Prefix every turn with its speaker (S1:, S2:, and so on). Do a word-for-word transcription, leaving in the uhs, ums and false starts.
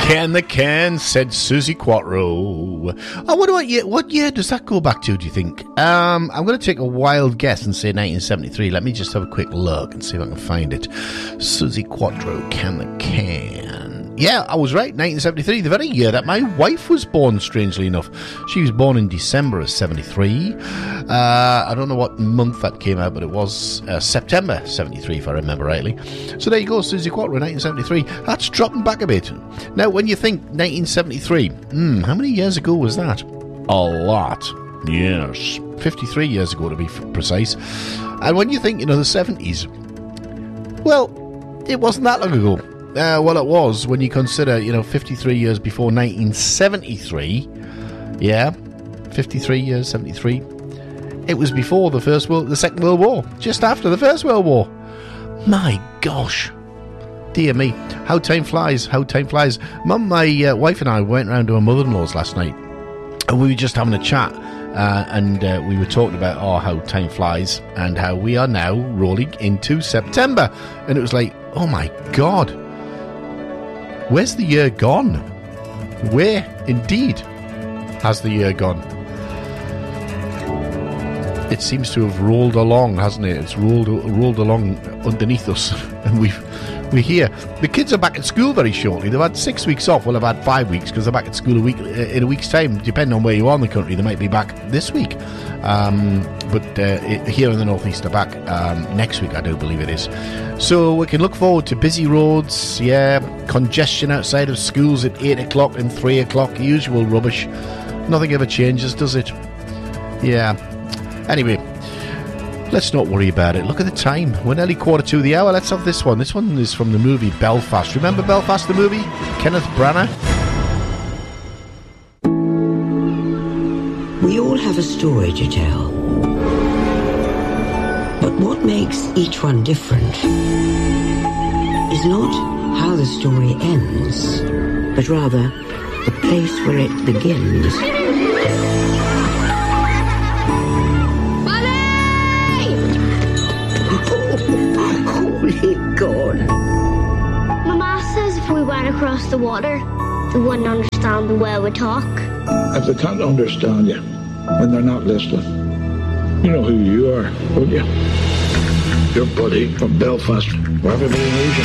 S1: Can the can, said Susie Quattro. I wonder what year, what year does that go back to, do you think? Um, I'm going to take a wild guess and say nineteen seventy-three. Let me just have a quick look and see if I can find it. Susie Quattro, Can the Can. Yeah, I was right, nineteen seventy-three, the very year that my wife was born, strangely enough. She was born in December of seventy-three. Uh, I don't know what month that came out, but it was uh, September seventy-three, if I remember rightly. So there you go, Susie Quattro, nineteen seventy-three. That's dropping back a bit. Now, when you think nineteen seventy-three, hmm, how many years ago was that? A lot. Yes. fifty-three years ago, to be precise. And when you think, you know, the seventies, well, it wasn't that long ago. Uh, well, it was when you consider, you know, fifty-three years before nineteen seventy-three. Yeah, fifty-three years, seventy-three. It was before the First World, the Second World War, just after the First World War. My gosh, dear me, how time flies! How time flies! Mum, my uh, wife and I went round to her mother-in-law's last night, and we were just having a chat, uh, and uh, we were talking about oh how time flies and how we are now rolling into September, and it was like, oh my God. Where's the year gone? Where, indeed, has the year gone? It seems to have rolled along, hasn't it? It's rolled rolled along underneath us, and we've we're here. The kids are back at school very shortly. They've had six weeks off. Well, they've had five weeks because they're back at school a week in a week's time. Depending on where you are in the country, they might be back this week. Um, but uh, here in the northeast, they're back um, next week, I do believe it is. So we can look forward to busy roads, yeah, congestion outside of schools at eight o'clock and three o'clock, usual rubbish. Nothing ever changes, does it? Yeah. Anyway, let's not worry about it. Look at the time. We're nearly quarter to the hour. Let's have this one. This one is from the movie Belfast. Remember Belfast, the movie? Kenneth Branagh?
S2: We all have a story to tell. But what makes each one different is not how the story ends, but rather the place where it begins. Holy God.
S3: Mama says if we went across the water, they wouldn't understand the way we talk.
S4: If they can't understand you when they're not listening, you know who you are, won't you? Your buddy from Belfast, where everybody knows you.